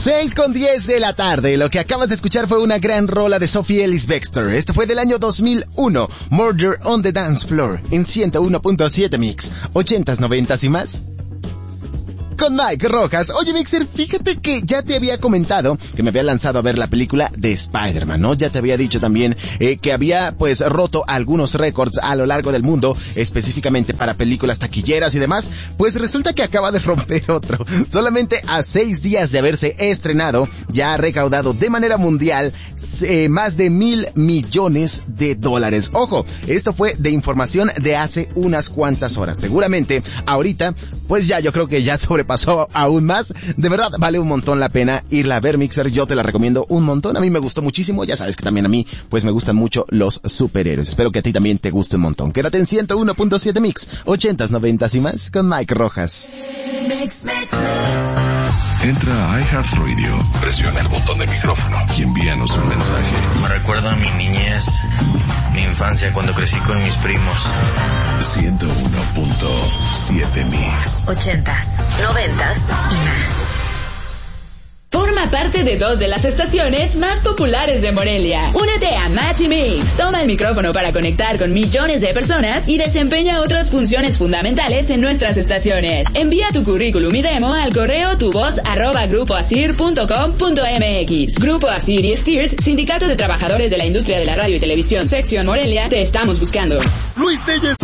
6:10 de la tarde. Lo que acabas de escuchar fue una gran rola de Sophie Ellis-Bextor. Esto fue del año 2001. Murder on the Dance Floor en 101.7 Mix. 80s, 90s y más. Con Mike Rojas. Oye, Mixer, fíjate que ya te había comentado que me había lanzado a ver la película de Spider-Man, ¿no? Ya te había dicho también que había, pues, roto algunos récords a lo largo del mundo, específicamente para películas taquilleras y demás. Pues resulta que acaba de romper otro. Solamente a 6 días de haberse estrenado, ya ha recaudado de manera mundial más de $1,000 millones. Ojo, esto fue de información de hace unas cuantas horas. Seguramente, ahorita, pues ya yo creo que ya sobrepasó aún más. De verdad, vale un montón la pena irla a ver, Mixer. Yo te la recomiendo un montón. A mí me gustó muchísimo. Ya sabes que también a mí, pues me gustan mucho los superhéroes. Espero que a ti también te guste un montón. Quédate en 101.7 Mix. 80s, 90s y más con Mike Rojas. Entra a iHeartRadio, presiona el botón de micrófono y envíanos un mensaje. Me recuerda a mi niñez, mi infancia cuando crecí con mis primos. 101.7 Mix. 80s, 90s y más. Forma parte de 2 de las estaciones más populares de Morelia. Únete a Match y Mix. Toma el micrófono para conectar con millones de personas y desempeña otras funciones fundamentales en nuestras estaciones. Envía tu currículum y demo al correo tuvoz@grupoasir.com.mx. Grupo Asir y Stirt, Sindicato de Trabajadores de la Industria de la Radio y Televisión, Sección Morelia, te estamos buscando. Luis Telles.